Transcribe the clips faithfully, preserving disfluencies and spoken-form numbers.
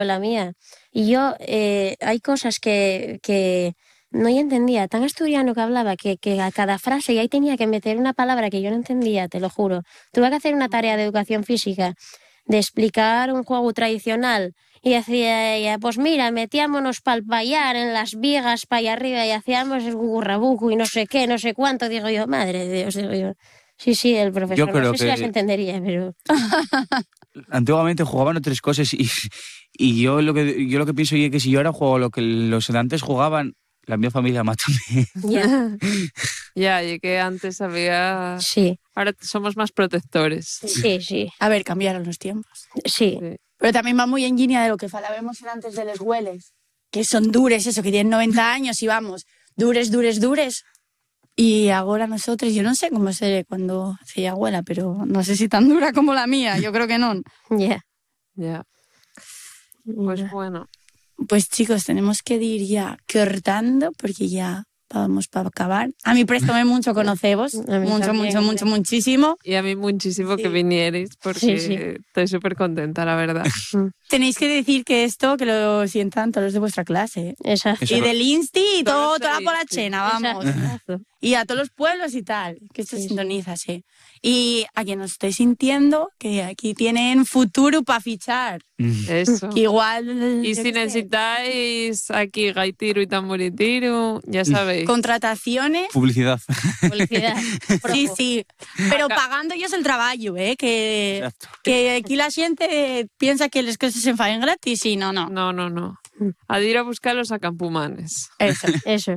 la mía. Y yo, eh, hay cosas que, que no yo entendía, tan asturiano que hablaba, que, que a cada frase y ahí tenía que meter una palabra que yo no entendía, te lo juro. Tuve que hacer una tarea de educación física, de explicar un juego tradicional. Y decía ella, pues mira, metíamonos pa'l payar en las vigas para allá arriba y hacíamos el gugurrabucu y no sé qué, no sé cuánto. Digo yo, madre de Dios, digo yo. Sí, sí, el profesor, Yo no creo sé si que las entendería, pero... antiguamente jugaban otras cosas y, y yo lo que yo lo que pienso es que si yo ahora juego lo que los de antes jugaban, la mi familia mátame. Ya, Ya, y que antes había... sí, Ahora somos más protectores. sí, sí, A ver, cambiaron los tiempos. sí. Sí. Pero también va muy en línea de lo que falábamos antes de los hueles, que son dures, eso, que tienen noventa años y vamos, dures, dures, dures. Y ahora nosotros, yo no sé cómo seré cuando sea abuela, pero no sé si tan dura como la mía, yo creo que no. Ya. Ya. Pues Ya. bueno. Pues chicos, tenemos que ir ya cortando porque ya vamos para acabar. A mí préstame mucho conoceros, A mí mucho, también, mucho, hombre. mucho, muchísimo. Y a mí muchísimo Sí. que vinierais porque Sí, sí. estoy súper contenta, la verdad. Tenéis que decir que esto, que lo sientan todos los de vuestra clase. Exacto. Eso Y no- del Insti y Todos todo, los toda del la Insti. polachena, vamos. Exacto. Y a todos los pueblos y tal, que esto Sí, sí. sintoniza, sí. Y a quien nos estéis sintiendo, que aquí tienen futuro para fichar. Mm. Eso. Que igual... Y yo si qué sé, necesitáis aquí gaitiro y tamboritiru, ya sabéis. contrataciones... Publicidad. Publicidad. Sí, Propo. sí, pero Acá- pagando ellos el trabajo, ¿eh? Que, Exacto. que aquí la gente piensa que las cosas se enfadden gratis y no, no. No, no, no. A ir a buscarlos a Campumanes. Eso. Eso.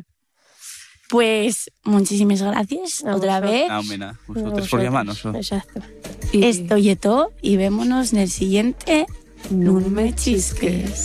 Pues muchísimas gracias A otra vosotros. vez. No, mena, vosotros Vosotros. por llamarnos. Exacto. Y Esto y todo y vémonos en el siguiente. no No me chisques.